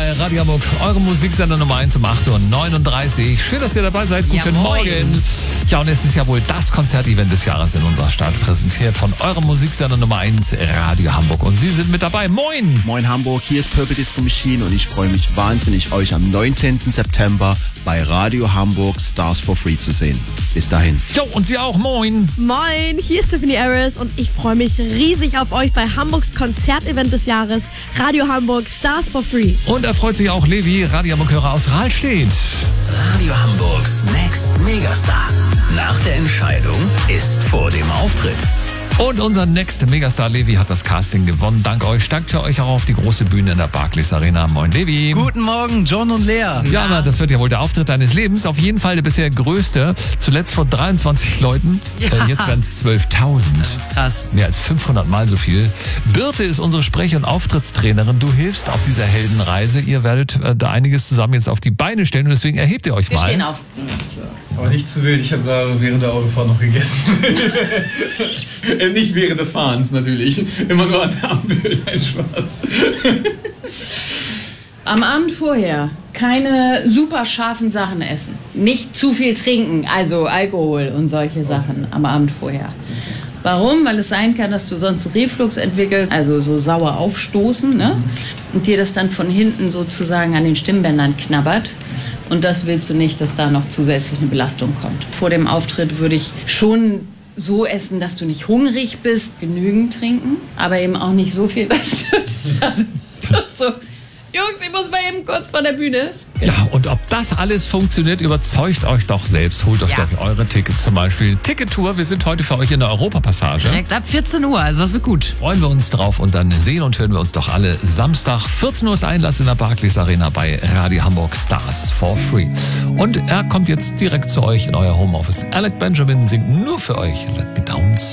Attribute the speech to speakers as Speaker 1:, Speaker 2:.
Speaker 1: bei Radio Hamburg, eure Musiksender Nummer 1 um 8.39 Uhr. Schön, dass ihr dabei seid. Guten Morgen. Ja, und es ist ja wohl das Konzertevent des Jahres in unserer Stadt, präsentiert von eurem Musiksender Nummer 1, Radio Hamburg. Und Sie sind mit dabei. Moin!
Speaker 2: Moin Hamburg, hier ist Purple Disco Machine und ich freue mich wahnsinnig, euch am 19. September bei Radio Hamburg Stars for Free zu sehen. Bis dahin.
Speaker 1: Jo, und Sie auch. Moin!
Speaker 3: Moin, hier ist Tiffany Harris und ich freue mich riesig auf euch bei Hamburgs Konzertevent des Jahres, Radio Hamburg Stars for Free.
Speaker 1: Und er freut sich auch Levi, Radio Hamburg-Hörer aus Rahlstedt.
Speaker 4: Radio Hamburgs Next Megastar. Nach der Entscheidung ist vor dem Auftritt.
Speaker 1: Und unser nächster Megastar Levi hat das Casting gewonnen. Dank euch steigt für euch auch auf die große Bühne in der Barclays Arena. Moin Levi.
Speaker 5: Guten Morgen, John und Lea.
Speaker 1: Ja, na, das wird ja wohl der Auftritt deines Lebens. Auf jeden Fall der bisher größte. Zuletzt vor 23 Leuten.
Speaker 5: Ja.
Speaker 1: Jetzt werden es 12.000.
Speaker 5: Krass.
Speaker 1: Mehr als 500 Mal so viel. Birte ist unsere Sprech- und Auftrittstrainerin. Du hilfst auf dieser Heldenreise. Ihr werdet da einiges zusammen jetzt auf die Beine stellen und deswegen erhebt ihr euch
Speaker 6: Wir
Speaker 1: mal.
Speaker 6: stehen auf.
Speaker 7: Aber nicht zu wild, ich habe gerade während der Autofahrt noch gegessen. Nicht während des Fahrens natürlich. Immer nur an der Ampel, nein, Spaß.
Speaker 6: Am Abend vorher keine super scharfen Sachen essen. Nicht zu viel trinken, also Alkohol und solche Sachen am Abend vorher. Warum? Weil es sein kann, dass du sonst Reflux entwickelst, also so sauer aufstoßen, ne? Und dir das dann von hinten sozusagen an den Stimmbändern knabbert. Und das willst du nicht, dass da noch zusätzliche Belastung kommt. Vor dem Auftritt würde ich schon so essen, dass du nicht hungrig bist, genügend trinken, aber eben auch nicht so viel, dass du dann so, Jungs, ich muss mal eben kurz vor der Bühne.
Speaker 1: Ja, und ob das alles funktioniert, überzeugt euch doch selbst. Holt euch doch eure Tickets, zum Beispiel Tickettour. Wir sind heute für euch in der Europapassage.
Speaker 5: Direkt ab 14 Uhr, also das wird gut.
Speaker 1: Freuen wir uns drauf und dann sehen und hören wir uns doch alle Samstag. 14 Uhr ist Einlass in der Barclays Arena bei Radio Hamburg Stars for Free. Und er kommt jetzt direkt zu euch in euer Homeoffice. Alec Benjamin singt nur für euch Let Me Down.